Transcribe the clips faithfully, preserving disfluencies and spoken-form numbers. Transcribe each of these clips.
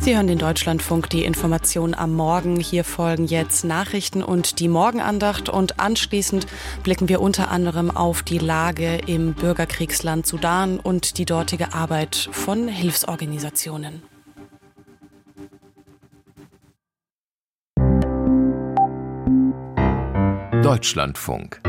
Sie hören den Deutschlandfunk, die Information am Morgen. Hier folgen jetzt Nachrichten und die Morgenandacht. Und anschließend blicken wir unter anderem auf die Lage im Bürgerkriegsland Sudan und die dortige Arbeit von Hilfsorganisationen. Deutschlandfunk.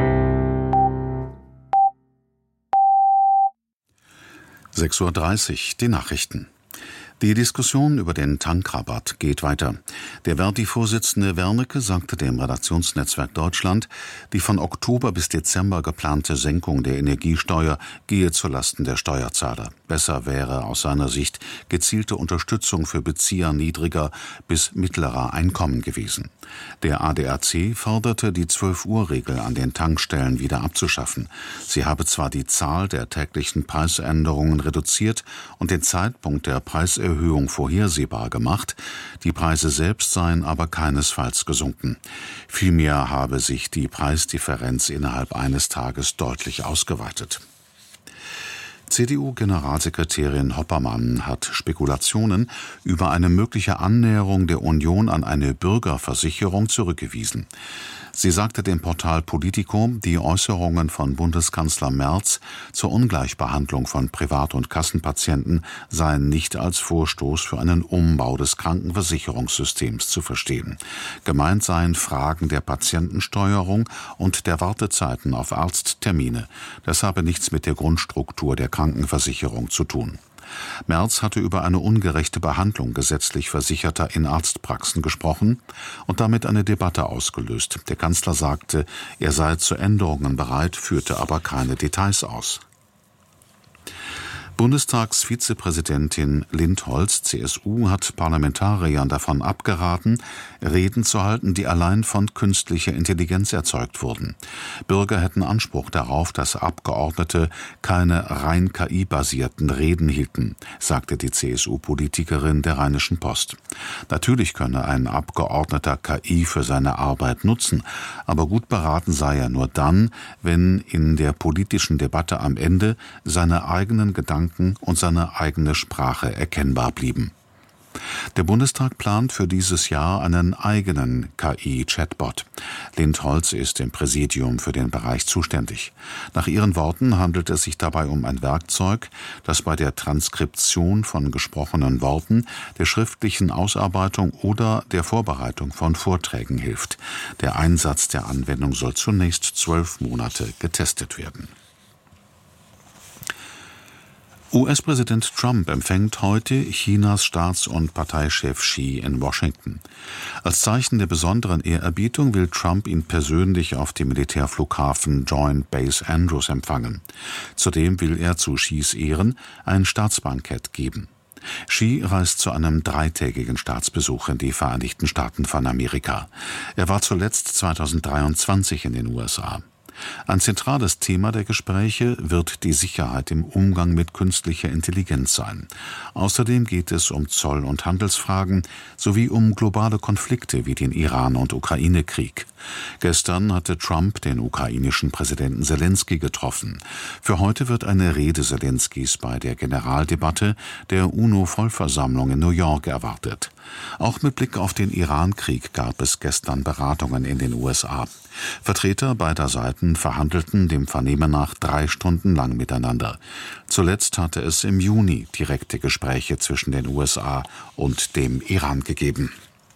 sechs Uhr dreißig, die Nachrichten. Die Diskussion über den Tankrabatt geht weiter. Der Verdi-Vorsitzende Wernicke sagte dem Redaktionsnetzwerk Deutschland, die von Oktober bis Dezember geplante Senkung der Energiesteuer gehe zulasten der Steuerzahler. Besser wäre aus seiner Sicht gezielte Unterstützung für Bezieher niedriger bis mittlerer Einkommen gewesen. Der A D A C forderte, die zwölf-Uhr-Regel an den Tankstellen wieder abzuschaffen. Sie habe zwar die Zahl der täglichen Preisänderungen reduziert und den Zeitpunkt der Preiserhöhung vorhersehbar gemacht, die Preise selbst seien aber keinesfalls gesunken. Vielmehr habe sich die Preisdifferenz innerhalb eines Tages deutlich ausgeweitet. C D U-Generalsekretärin Hoppermann hat Spekulationen über eine mögliche Annäherung der Union an eine Bürgerversicherung zurückgewiesen. Sie sagte dem Portal Politico, die Äußerungen von Bundeskanzler Merz zur Ungleichbehandlung von Privat- und Kassenpatienten seien nicht als Vorstoß für einen Umbau des Krankenversicherungssystems zu verstehen. Gemeint seien Fragen der Patientensteuerung und der Wartezeiten auf Arzttermine. Das habe nichts mit der Grundstruktur der Krankenversicherung zu tun. Merz hatte über eine ungerechte Behandlung gesetzlich Versicherter in Arztpraxen gesprochen und damit eine Debatte ausgelöst. Der Kanzler sagte, er sei zu Änderungen bereit, führte aber keine Details aus. Bundestagsvizepräsidentin Lindholz, C S U, hat Parlamentariern davon abgeraten, Reden zu halten, die allein von künstlicher Intelligenz erzeugt wurden. Bürger hätten Anspruch darauf, dass Abgeordnete keine rein K I-basierten Reden hielten, sagte die C S U-Politikerin der Rheinischen Post. Natürlich könne ein Abgeordneter K I für seine Arbeit nutzen, aber gut beraten sei er nur dann, wenn in der politischen Debatte am Ende seine eigenen Gedanken und seine eigene Sprache erkennbar blieben. Der Bundestag plant für dieses Jahr einen eigenen K I-Chatbot. Lindholz ist im Präsidium für den Bereich zuständig. Nach ihren Worten handelt es sich dabei um ein Werkzeug, das bei der Transkription von gesprochenen Worten, der schriftlichen Ausarbeitung oder der Vorbereitung von Vorträgen hilft. Der Einsatz der Anwendung soll zunächst zwölf Monate getestet werden. U S-Präsident Trump empfängt heute Chinas Staats- und Parteichef Xi in Washington. Als Zeichen der besonderen Ehrerbietung will Trump ihn persönlich auf dem Militärflughafen Joint Base Andrews empfangen. Zudem will er zu Xis Ehren ein Staatsbankett geben. Xi reist zu einem dreitägigen Staatsbesuch in die Vereinigten Staaten von Amerika. Er war zuletzt zweitausenddreiundzwanzig in den U S A. Ein zentrales Thema der Gespräche wird die Sicherheit im Umgang mit künstlicher Intelligenz sein. Außerdem geht es um Zoll- und Handelsfragen sowie um globale Konflikte wie den Iran- und Ukraine-Krieg. Gestern hatte Trump den ukrainischen Präsidenten Selensky getroffen. Für heute wird eine Rede Selenskys bei der Generaldebatte der UNO-Vollversammlung in New York erwartet. Auch mit Blick auf den Iran-Krieg gab es gestern Beratungen in den U S A. Vertreter beider Seiten verhandelten dem Vernehmen nach drei Stunden lang miteinander. Zuletzt hatte es im Juni direkte Gespräche zwischen den U S A und dem Iran gegeben.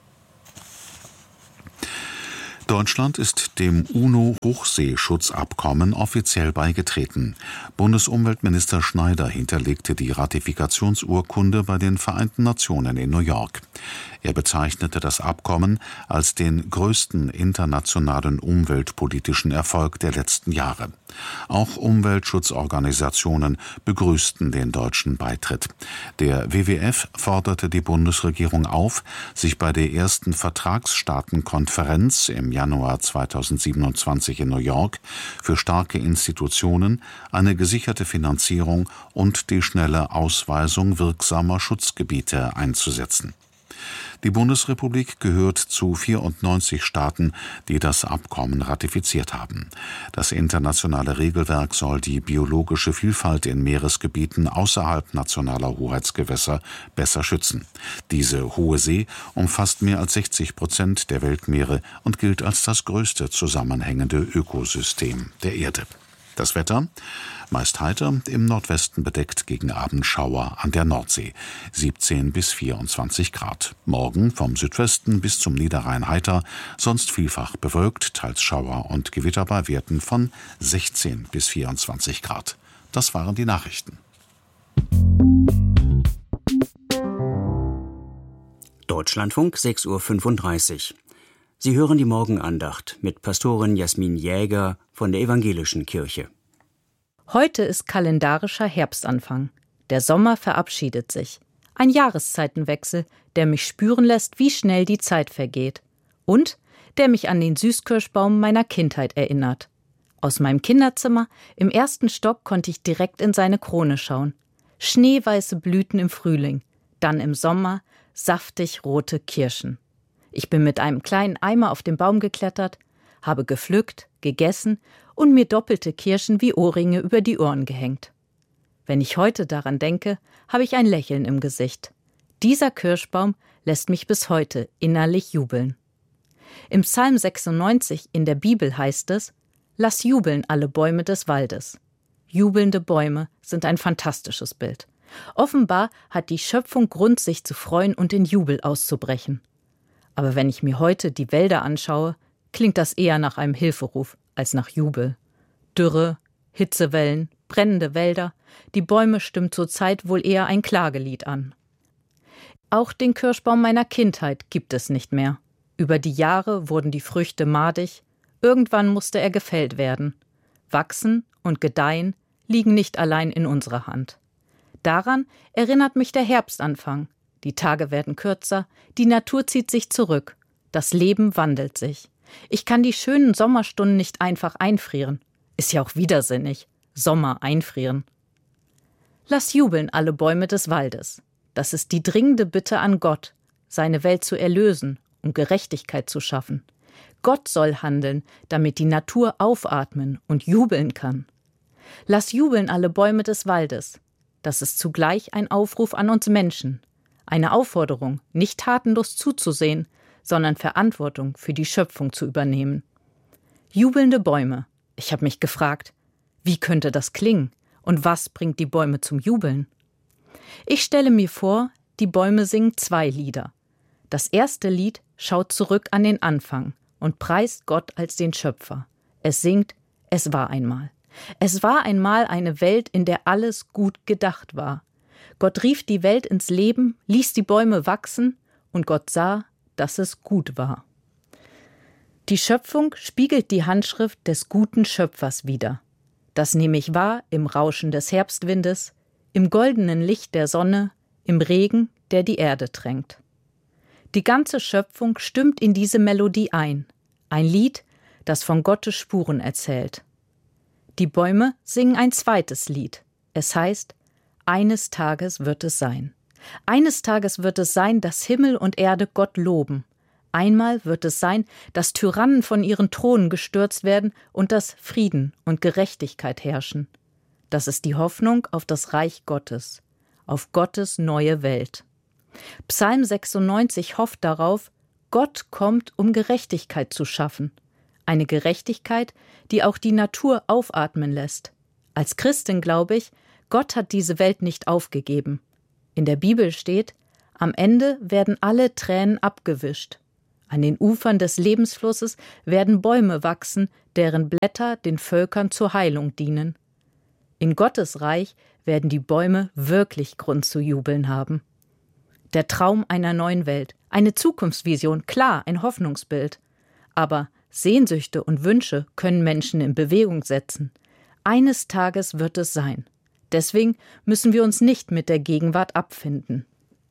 Deutschland ist dem UNO-Hochseeschutzabkommen offiziell beigetreten. Bundesumweltminister Schneider hinterlegte die Ratifikationsurkunde bei den Vereinten Nationen in New York. Er bezeichnete das Abkommen als den größten internationalen umweltpolitischen Erfolg der letzten Jahre. Auch Umweltschutzorganisationen begrüßten den deutschen Beitritt. Der W W F forderte die Bundesregierung auf, sich bei der ersten Vertragsstaatenkonferenz im Januar zweitausendsiebenundzwanzig in New York für starke Institutionen, eine gesicherte Finanzierung und die schnelle Ausweisung wirksamer Schutzgebiete einzusetzen. Die Bundesrepublik gehört zu vierundneunzig Staaten, die das Abkommen ratifiziert haben. Das internationale Regelwerk soll die biologische Vielfalt in Meeresgebieten außerhalb nationaler Hoheitsgewässer besser schützen. Diese hohe See umfasst mehr als sechzig Prozent der Weltmeere und gilt als das größte zusammenhängende Ökosystem der Erde. Das Wetter? Meist heiter, im Nordwesten bedeckt, gegen Abend Schauer an der Nordsee, siebzehn bis vierundzwanzig Grad. Morgen vom Südwesten bis zum Niederrhein heiter, sonst vielfach bewölkt, teils Schauer und Gewitter bei Werten von sechzehn bis vierundzwanzig Grad. Das waren die Nachrichten. Deutschlandfunk, sechs Uhr fünfunddreißig. Sie hören die Morgenandacht mit Pastorin Jasmin Jäger von der Evangelischen Kirche. Heute ist kalendarischer Herbstanfang. Der Sommer verabschiedet sich. Ein Jahreszeitenwechsel, der mich spüren lässt, wie schnell die Zeit vergeht. Und der mich an den Süßkirschbaum meiner Kindheit erinnert. Aus meinem Kinderzimmer im ersten Stock konnte ich direkt in seine Krone schauen. Schneeweiße Blüten im Frühling, dann im Sommer saftig rote Kirschen. Ich bin mit einem kleinen Eimer auf den Baum geklettert, habe gepflückt, gegessen und mir doppelte Kirschen wie Ohrringe über die Ohren gehängt. Wenn ich heute daran denke, habe ich ein Lächeln im Gesicht. Dieser Kirschbaum lässt mich bis heute innerlich jubeln. Im Psalm sechsundneunzig in der Bibel heißt es: Lass jubeln alle Bäume des Waldes. Jubelnde Bäume sind ein fantastisches Bild. Offenbar hat die Schöpfung Grund, sich zu freuen und in Jubel auszubrechen. Aber wenn ich mir heute die Wälder anschaue, klingt das eher nach einem Hilferuf als nach Jubel. Dürre, Hitzewellen, brennende Wälder, die Bäume stimmen zurzeit wohl eher ein Klagelied an. Auch den Kirschbaum meiner Kindheit gibt es nicht mehr. Über die Jahre wurden die Früchte madig, irgendwann musste er gefällt werden. Wachsen und gedeihen liegen nicht allein in unserer Hand. Daran erinnert mich der Herbstanfang. Die Tage werden kürzer, die Natur zieht sich zurück, das Leben wandelt sich. Ich kann die schönen Sommerstunden nicht einfach einfrieren. Ist ja auch widersinnig. Sommer einfrieren. Lass jubeln alle Bäume des Waldes. Das ist die dringende Bitte an Gott, seine Welt zu erlösen und Gerechtigkeit zu schaffen. Gott soll handeln, damit die Natur aufatmen und jubeln kann. Lass jubeln alle Bäume des Waldes. Das ist zugleich ein Aufruf an uns Menschen. Eine Aufforderung, nicht tatenlos zuzusehen, sondern Verantwortung für die Schöpfung zu übernehmen. Jubelnde Bäume. Ich habe mich gefragt, wie könnte das klingen und was bringt die Bäume zum Jubeln? Ich stelle mir vor, die Bäume singen zwei Lieder. Das erste Lied schaut zurück an den Anfang und preist Gott als den Schöpfer. Es singt: Es war einmal. Es war einmal eine Welt, in der alles gut gedacht war. Gott rief die Welt ins Leben, ließ die Bäume wachsen und Gott sah, dass es gut war. Die Schöpfung spiegelt die Handschrift des guten Schöpfers wider. Das nehme ich wahr im Rauschen des Herbstwindes, im goldenen Licht der Sonne, im Regen, der die Erde tränkt. Die ganze Schöpfung stimmt in diese Melodie ein, ein Lied, das von Gottes Spuren erzählt. Die Bäume singen ein zweites Lied. Es heißt: Eines Tages wird es sein. Eines Tages wird es sein, dass Himmel und Erde Gott loben. Einmal wird es sein, dass Tyrannen von ihren Thronen gestürzt werden und dass Frieden und Gerechtigkeit herrschen. Das ist die Hoffnung auf das Reich Gottes, auf Gottes neue Welt. Psalm sechsundneunzig hofft darauf, Gott kommt, um Gerechtigkeit zu schaffen. Eine Gerechtigkeit, die auch die Natur aufatmen lässt. Als Christin glaube ich, Gott hat diese Welt nicht aufgegeben. In der Bibel steht: Am Ende werden alle Tränen abgewischt. An den Ufern des Lebensflusses werden Bäume wachsen, deren Blätter den Völkern zur Heilung dienen. In Gottes Reich werden die Bäume wirklich Grund zu jubeln haben. Der Traum einer neuen Welt, eine Zukunftsvision, klar, ein Hoffnungsbild. Aber Sehnsüchte und Wünsche können Menschen in Bewegung setzen. Eines Tages wird es sein. Deswegen müssen wir uns nicht mit der Gegenwart abfinden.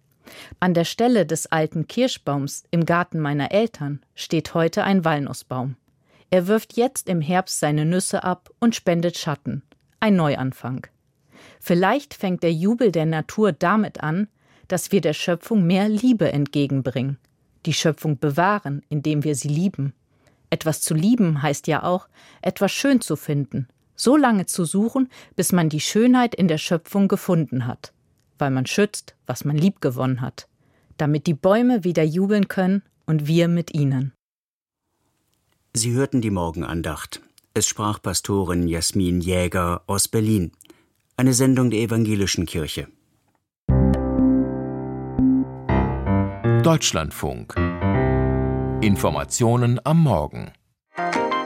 An der Stelle des alten Kirschbaums im Garten meiner Eltern steht heute ein Walnussbaum. Er wirft jetzt im Herbst seine Nüsse ab und spendet Schatten. Ein Neuanfang. Vielleicht fängt der Jubel der Natur damit an, dass wir der Schöpfung mehr Liebe entgegenbringen. die Schöpfung bewahren, indem wir sie lieben. Etwas zu lieben heißt ja auch, etwas schön zu finden, so lange zu suchen, bis man die Schönheit in der Schöpfung gefunden hat, weil man schützt, was man liebgewonnen hat, damit die Bäume wieder jubeln können und wir mit ihnen. Sie hörten die Morgenandacht. Es sprach Pastorin Jasmin Jäger aus Berlin. Eine Sendung der Evangelischen Kirche. Deutschlandfunk. Informationen am Morgen.